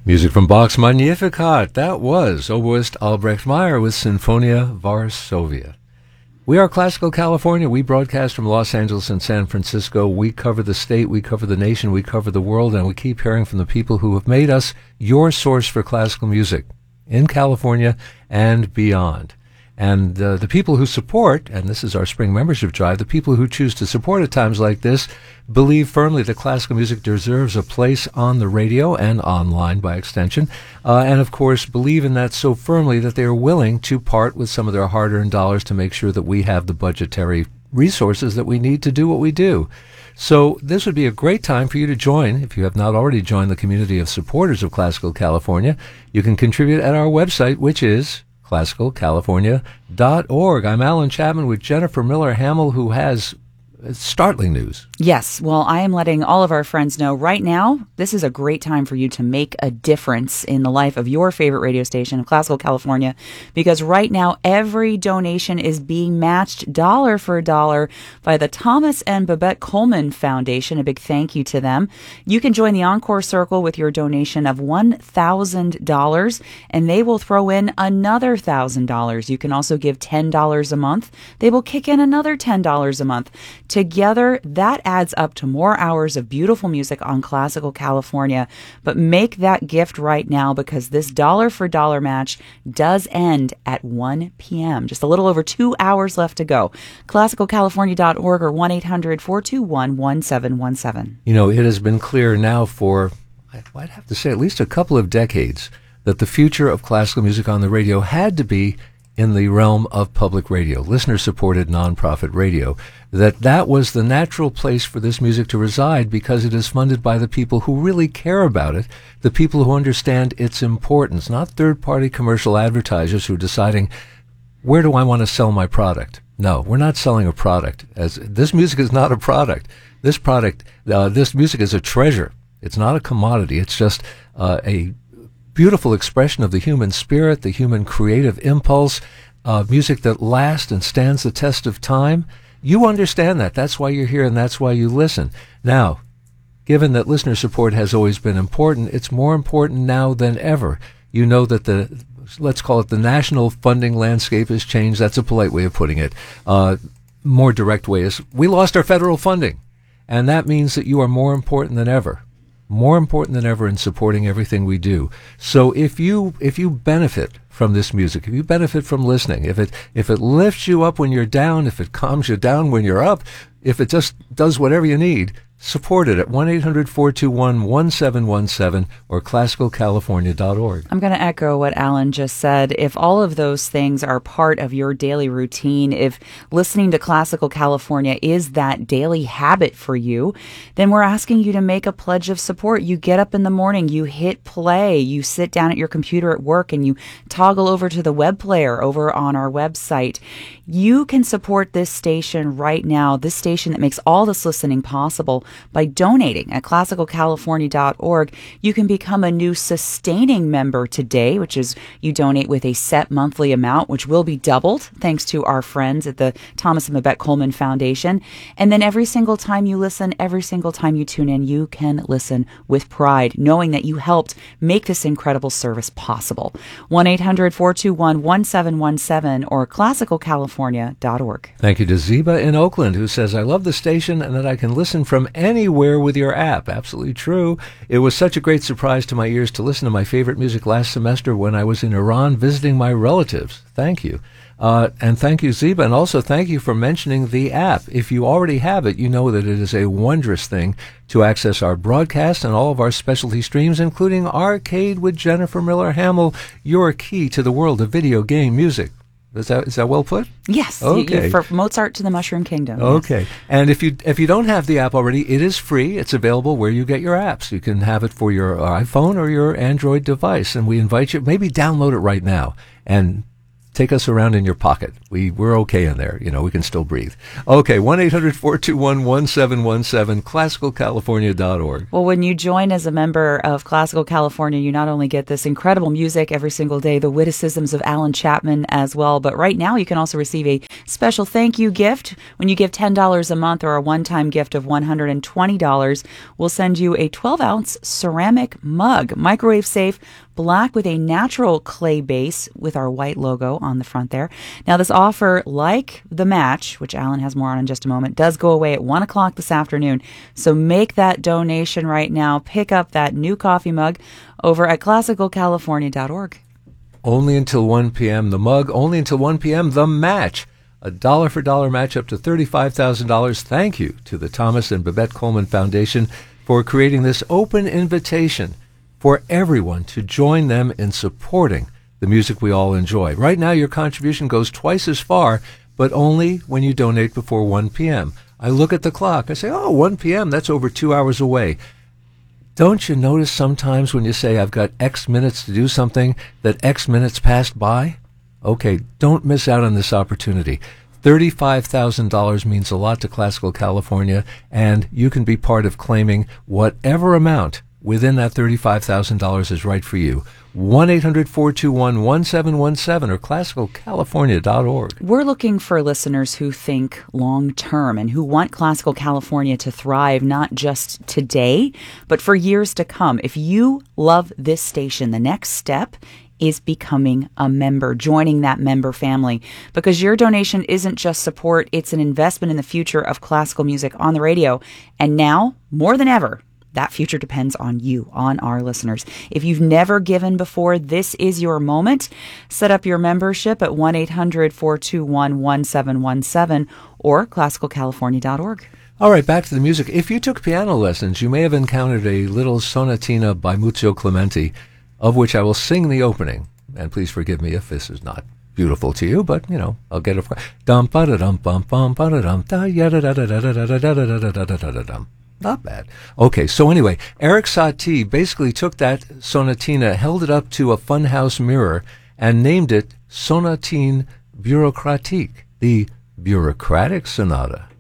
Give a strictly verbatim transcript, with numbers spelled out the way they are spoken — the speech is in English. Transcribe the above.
Music from Bach's Magnificat. That was Oboist Albrecht Meyer with Sinfonia Varsovia. We are Classical California. We broadcast from Los Angeles and San Francisco. We cover the state, we cover the nation, we cover the world, and we keep hearing from the people who have made us your source for classical music in California and beyond. And uh, the people who support, and this is our spring membership drive, the people who choose to support at times like this believe firmly that classical music deserves a place on the radio and online by extension, uh, and of course believe in that so firmly that they are willing to part with some of their hard-earned dollars to make sure that we have the budgetary resources that we need to do what we do. So this would be a great time for you to join. If you have not already joined the community of supporters of Classical California, you can contribute at our website, which is classical california dot org. I'm Alan Chapman with Jennifer Miller Hamill, who has startling news. Yes. Well, I am letting all of our friends know right now, this is a great time for you to make a difference in the life of your favorite radio station of Classical California, because right now every donation is being matched dollar for dollar by the Thomas and Babette Coleman Foundation. A big thank you to them. You can join the Encore Circle with your donation of one thousand dollars, and they will throw in another one thousand dollars. You can also give ten dollars a month. They will kick in another ten dollars a month. Together, that adds up to more hours of beautiful music on Classical California. But make that gift right now, because this dollar for dollar match does end at one p.m. Just a little over two hours left to go. classical california dot org or one eight hundred four two one one seven one seven. You know, it has been clear now for, I'd have to say, at least a couple of decades that the future of classical music on the radio had to be in the realm of public radio, listener-supported nonprofit radio, that that was the natural place for this music to reside because it is funded by the people who really care about it, the people who understand its importance, not third-party commercial advertisers who are deciding, where do I want to sell my product? No, we're not selling a product. As this music is not a product. This product, uh, this music is a treasure. It's not a commodity. It's just uh, a beautiful expression of the human spirit, the human creative impulse, uh, music that lasts and stands the test of time. You understand that. That's why you're here and that's why you listen. Now, given that listener support has always been important, it's more important now than ever. You know that the, let's call it the national funding landscape has changed. That's a polite way of putting it. Uh, more direct way is we lost our federal funding. And that means that you are more important than ever. More important than ever in supporting everything we do. So if you if you benefit from this music, if you benefit from listening, if it if it lifts you up when you're down, if it calms you down when you're up, if it just does whatever you need, support it at one eight hundred four two one one seven one seven or classical california dot org. I'm going to echo what Alan just said. If all of those things are part of your daily routine, if listening to Classical California is that daily habit for you, then we're asking you to make a pledge of support. You get up in the morning, you hit play, you sit down at your computer at work, and you toggle over to the web player over on our website. You can support this station right now, this station that makes all this listening possible, by donating at classical california dot org. You can become a new sustaining member today, which is you donate with a set monthly amount, which will be doubled thanks to our friends at the Thomas and Babette Coleman Foundation. And then every single time you listen, every single time you tune in, you can listen with pride, knowing that you helped make this incredible service possible. one eight hundred four two one one seven one seven or classical california dot org. Thank you to Ziba in Oakland, who says, I love the station and that I can listen from anywhere with your app. Absolutely true. It was such a great surprise to my ears to listen to my favorite music last semester when I was in Iran visiting my relatives. Thank you. Uh, and thank you, Ziba. And also thank you for mentioning the app. If you already have it, you know that it is a wondrous thing to access our broadcast and all of our specialty streams, including Arcade with Jennifer Miller Hamill, your key to the world of video game music. Is that is that well put? Yes. Okay. You, from Mozart to the Mushroom Kingdom. Okay. Yes. And if you if you don't have the app already, it is free. It's available where you get your apps. You can have it for your iPhone or your Android device. And we invite you, maybe download it right now and take us around in your pocket. We, we're okay in there. You know, we can still breathe. Okay, one eight hundred four two one one seven one seven, classical california dot org. Well, when you join as a member of Classical California, you not only get this incredible music every single day, the witticisms of Alan Chapman as well, but right now you can also receive a special thank you gift. When you give ten dollars a month or a one-time gift of one hundred twenty dollars, we'll send you a twelve-ounce ceramic mug, microwave safe, black with a natural clay base with our white logo on the front there. Now, this offer, like the match, which Alan has more on in just a moment, does go away at one o'clock this afternoon. So make that donation right now. Pick up that new coffee mug over at classical california dot org. Only until one p.m. the mug, only until one p.m. the match. A dollar for dollar match up to thirty-five thousand dollars. Thank you to the Thomas and Babette Coleman Foundation for creating this open invitation for everyone to join them in supporting the music we all enjoy. Right now, your contribution goes twice as far, but only when you donate before one p.m. I look at the clock. I say, oh, one p.m., that's over two hours away. Don't you notice sometimes when you say, I've got X minutes to do something, that X minutes passed by? Okay, don't miss out on this opportunity. thirty-five thousand dollars means a lot to Classical California, and you can be part of claiming whatever amount within that thirty-five thousand dollars is right for you. one eight hundred four two one one seven one seven or classical california dot org. We're looking for listeners who think long-term and who want Classical California to thrive not just today, but for years to come. If you love this station, the next step is becoming a member, joining that member family, because your donation isn't just support, it's an investment in the future of classical music on the radio. And now, more than ever, that future depends on you, on our listeners. If you've never given before, this is your moment. Set up your membership at one eight hundred four two one one seven one seven or classical california dot org. All right, back to the music. If you took piano lessons, you may have encountered a little sonatina by Muzio Clementi, of which I will sing the opening. And please forgive me if this is not beautiful to you, but, you know, I'll get it. Dum ba da dum bum bum ba da dum da ya da da da da da da da da da da da da dum. Not bad. Okay, so anyway, Erik Satie basically took that sonatina, held it up to a funhouse mirror, and named it Sonatine Bureaucratique, the bureaucratic sonata.